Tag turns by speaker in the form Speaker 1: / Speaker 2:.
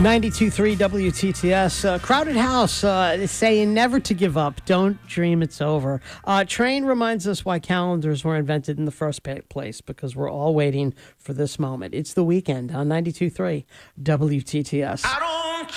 Speaker 1: 92.3 WTTS. Crowded House is saying never to give up. Don't dream it's over. Train reminds us why calendars were invented in the first place, because we're all waiting for this moment. It's the weekend on 92.3 WTTS.